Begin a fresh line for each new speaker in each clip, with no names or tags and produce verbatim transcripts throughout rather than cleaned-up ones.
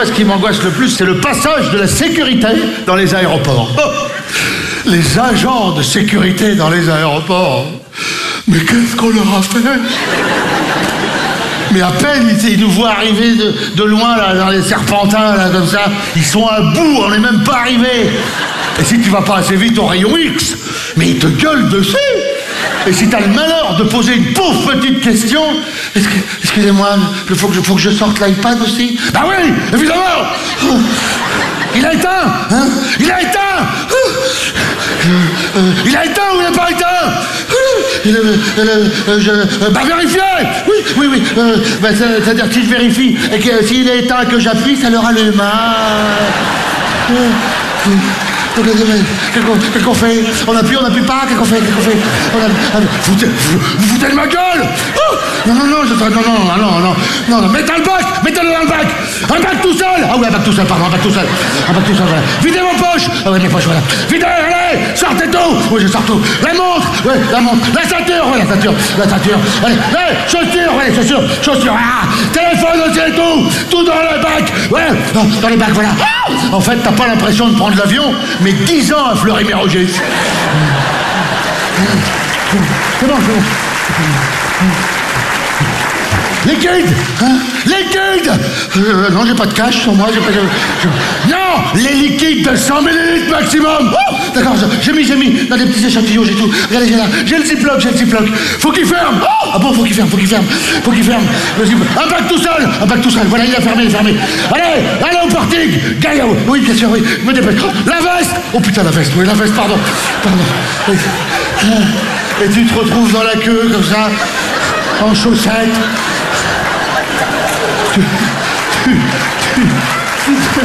moi, ce qui m'angoisse le plus, c'est le passage de la sécurité dans les aéroports. Oh, les agents de sécurité dans les aéroports. Mais qu'est-ce qu'on leur a fait? Mais à peine, ils, ils nous voient arriver de, de loin, là, dans les serpentins, là, comme ça. Ils sont à bout, on n'est même pas arrivés. Et si tu vas pas assez vite au rayon X, mais ils te gueulent dessus. Et si t'as le malheur de poser une pauvre petite question, est-ce que, excusez-moi, il faut que, je, faut que je sorte l'iPad aussi? Bah oui, évidemment. Oh, il a éteint, hein? Il a éteint. Oh, euh, euh, il a éteint ou il n'a pas éteint? Il, euh, euh, je, euh, bah vérifiez. Oui, oui, oui. Euh, bah, c'est-à-dire que si je vérifie et que euh, s'il est éteint et que j'appuie, ça le rallume. Euh, euh, Qu'est-ce qu'on fait? On appuie, on n'appuie pas? Qu'est-ce qu'on fait? Qu'est-ce qu'on fait? On a... vous, vous, vous foutez de ma gueule? Oh, non, non, non, je... non, non, non, non, non, non, non, mettez le bac, mettez-le dans le bac. Un bac tout seul. Ah oui, un bac tout seul, pardon, un bac tout seul. Un bac tout seul, voilà. Videz vos poches. Ah oui, mes poches, voilà. Videz, allez, sortez tout. Oui, je sors tout. La montre, oui, la montre. La ceinture, oui, la ceinture, la ceinture. Allez, allez, chaussures, oui, chaussures, chaussures. Ah, téléphone aussi et tout. Tout dans le bac. Ouais, dans les bacs, voilà. En fait, t'as pas l'impression de prendre l'avion, mais dix ans à Fleury-Mérogis. C'est bon, c'est bon. Liquide, hein? Liquide. euh, Non, j'ai pas de cash sur moi, j'ai pas de... Je... Non, les liquides de cent millilitres maximum. Oh, d'accord, j'ai mis, j'ai mis dans des petits échantillons, j'ai tout. Regardez, j'ai là, j'ai le ziploc, j'ai le ziploc. Faut qu'il ferme. Oh, ah bon, faut qu'il ferme, faut qu'il ferme, faut qu'il ferme. Le ziploc. Un bac tout seul, un bac tout seul. Voilà, il a fermé, il a fermé. Allez, allez au portique. Gaillot, oui, bien sûr, oui, me dépêche. La veste. Oh putain, la veste, oui, la veste, pardon, pardon. Et, et tu te retrouves dans la queue comme ça, en chaussettes. Tu, tu, tu, tu,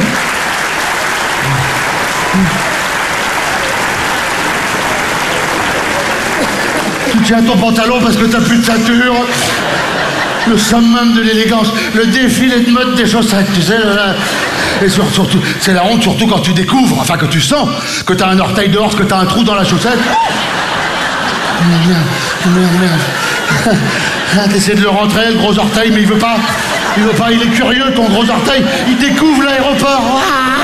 tu tiens ton pantalon parce que t'as plus de ceinture. Le summum de l'élégance, le défilé de mode des chaussettes, tu sais. Le, et surtout, c'est la honte, surtout quand tu découvres, enfin que tu sens que t'as un orteil dehors, que t'as un trou dans la chaussette. Merde, merde, merde. T'essaies de le rentrer, le gros orteil, mais il veut pas. Il veut pas, il est curieux, ton gros orteil. Il découvre l'aéroport.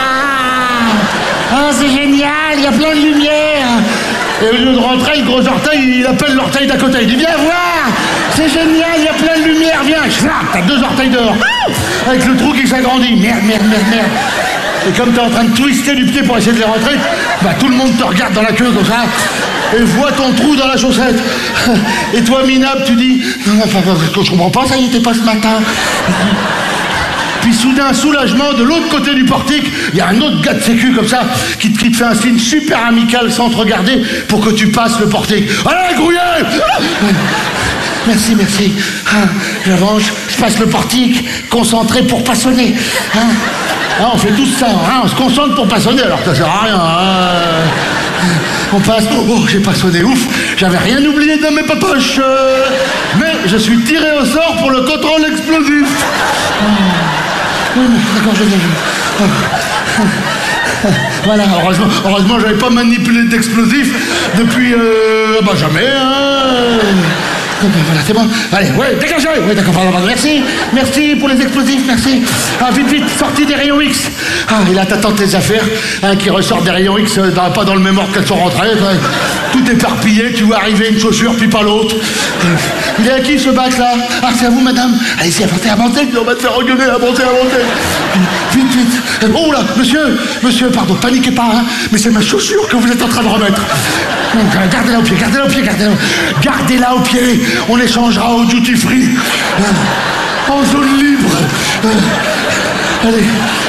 Ah, oh, c'est génial, il y a plein de lumière. Et au lieu de rentrer, le gros orteil, il appelle l'orteil d'à côté. Il dit, viens voir, c'est génial, il y a plein de lumière, viens. Schlapp, t'as deux orteils dehors. Avec le trou qui s'agrandit. Merde, merde, merde, merde. Et comme t'es en train de twister du pied pour essayer de les rentrer, bah tout le monde te regarde dans la queue comme ça. Et voit ton trou dans la chaussette. Et toi, minable, tu dis, non, non, je comprends pas, ça y était pas ce matin. Puis soudain, soulagement, de l'autre côté du portique, il y a un autre gars de sécu comme ça, qui, qui te fait un signe super amical sans te regarder pour que tu passes le portique. Allez, grouillez! Merci, merci. Ah, j'avance, je passe le portique, concentré pour pas sonner. Ah, ah, on fait tout ça, hein, on se concentre pour pas sonner, alors que ça sert à rien. Hein. On passe, oh, oh j'ai pas sonné, ouf, j'avais rien oublié dans mes poches. Euh, mais je suis tiré au sort pour le contrôle explosif. Oh. Oui, d'accord, je viens. Oh. Oh. Voilà, heureusement, heureusement, j'avais pas manipulé d'explosif depuis, euh, bah jamais, hein. Voilà, c'est bon. Allez, ouais, dégagez. Oui, d'accord, pardon, pardon. Merci, merci pour les explosifs, merci. Ah, vite, vite, sortie des rayons X. Ah, et là, t'attends tes affaires, hein, qui ressortent des rayons X, euh, dans, pas dans le même ordre qu'elles sont rentrées. Ouais. Tout éparpillé, tu vois arriver une chaussure, puis pas l'autre. Euh, il est à qui, ce bac-là? Ah, c'est à vous, madame. Allez-y, avancez, avancez, on va te faire regueuler, avancez, avancez. Vite, vite. Oh là, monsieur, monsieur, pardon, paniquez pas, hein, mais c'est ma chaussure que vous êtes en train de remettre. Gardez-la au pied, gardez-la au pied, gardez-la au pied. Gardez-la au pied. On échangera au duty free. Euh, en zone libre. Euh, allez.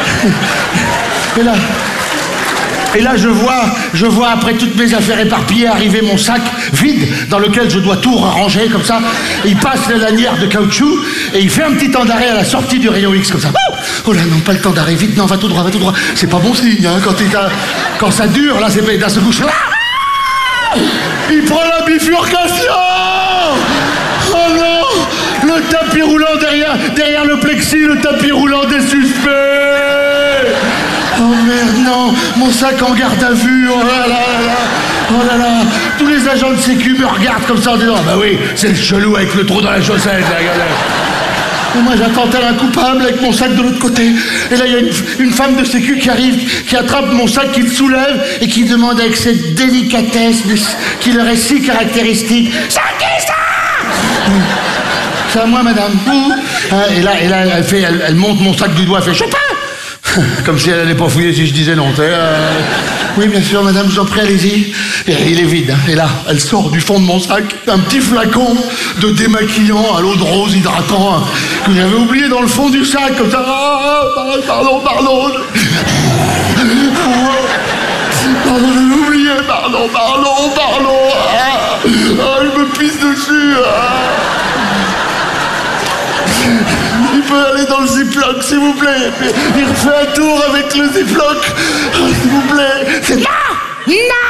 Et là, et là je vois, je vois après toutes mes affaires éparpillées arriver mon sac vide dans lequel je dois tout ranger comme ça. Il passe la lanière de caoutchouc et il fait un petit temps d'arrêt à la sortie du rayon X comme ça. Oh, oh là non, pas le temps d'arrêt, vite, non, va tout droit, va tout droit. C'est pas bon signe, hein, quand, il a, quand ça dure, là, c'est pas d'un seul coup. Il prend la bifurcation. Oh non! Le tapis roulant derrière, derrière le plexi, le tapis roulant des suspects! Oh merde, non! Mon sac en garde à vue! Oh là là là! Oh là là! Tous les agents de sécu me regardent comme ça en disant, ah bah oui, c'est le chelou avec le trou dans la chaussette, là, regardez! Et moi, j'attends tel un coupable avec mon sac de l'autre côté. Et là, il y a une, une femme de sécu qui arrive, qui attrape mon sac, qui le soulève et qui demande avec cette délicatesse qui leur est si caractéristique. C'est qui ça? C'est à moi, madame. Et là, et là elle, fait, elle, elle monte mon sac du doigt, elle fait Chopin. Comme si elle allait pas fouiller si je disais non. Euh... Oui, bien sûr, madame, je vous en prie, allez-y. Et il est vide. Et là, elle sort du fond de mon sac un petit flacon de démaquillant à l'eau de rose hydratant que j'avais oublié dans le fond du sac. Comme ça. Ah, pardon, pardon. Pardon, j'avais oublié. Pardon, pardon, pardon. Ah, ah, je me pisse dessus. Ah. Il peut aller dans le ziploc, s'il vous plaît. Il refait un tour avec le ziploc. Oh, s'il vous plaît. C'est...
Non! Non!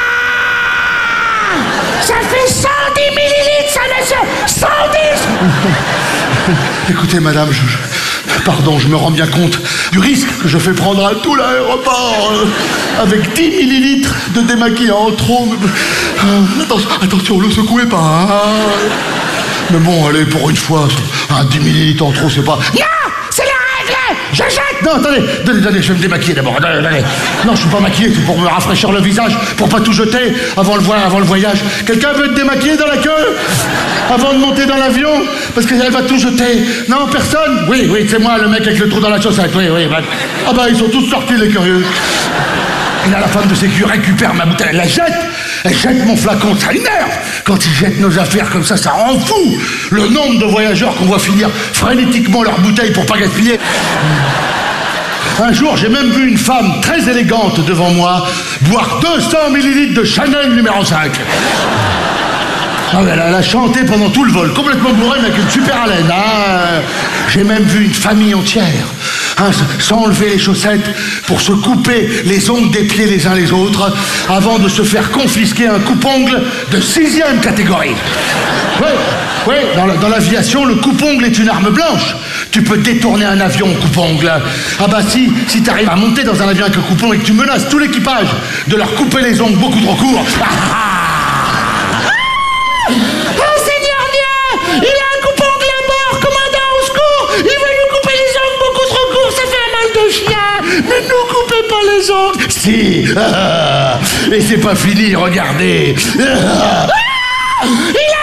Ça fait cent dix millilitres, ça, monsieur! cent dix!
Écoutez, madame, je, je, pardon, je me rends bien compte du risque que je fais prendre à tout l'aéroport euh, avec dix millilitres de démaquillant trop. Euh, attention, attention, le secouez pas. Hein. Mais bon, allez, pour une fois, un dix millilitres en trop, c'est pas...
Non! C'est la règle! Je jette!
Non, attendez, attendez, attendez, je vais me démaquiller d'abord. Attendez, attendez. Non, je suis pas maquillé, c'est pour me rafraîchir le visage, pour pas tout jeter avant le, vo- avant le voyage. Quelqu'un veut être démaquillé dans la queue? Avant de monter dans l'avion? Parce qu'elle va tout jeter. Non, personne? Oui, oui, c'est moi, le mec avec le trou dans la chaussette. Oui, oui. Bah... Ah bah, ils sont tous sortis, les curieux. Et là, la femme de sécu récupère ma bouteille, elle la jette. Elle jette mon flacon, ça énerve. Quand ils jettent nos affaires comme ça, ça rend fou. Le nombre de voyageurs qu'on voit finir frénétiquement leur bouteille pour pas gaspiller. Un jour, j'ai même vu une femme très élégante devant moi boire deux cents millilitres de Chanel numéro cinq. Ah, elle, a, elle a chanté pendant tout le vol, complètement bourrée, mais avec une super haleine. Hein. J'ai même vu une famille entière, hein, sans enlever les chaussettes, pour se couper les ongles des pieds les uns les autres, avant de se faire confisquer un coupe-ongle de sixième catégorie. Oui, oui, dans, la, dans l'aviation, le coupe-ongle est une arme blanche. Tu peux détourner un avion au coupe-ongle. Ah bah si, si tu arrives à monter dans un avion avec un coupe-ongle et que tu menaces tout l'équipage de leur couper les ongles beaucoup trop courts... Ah, ah.
Oh, Seigneur Dieu! Il a un coupe-ongle à bord! Commandant, au secours! Il veut nous couper les ongles beaucoup trop courts! Ça fait un mal de chien! Ne nous coupez pas les ongles!
Si! Ah, et c'est pas fini, regardez! Ah.
Ah, il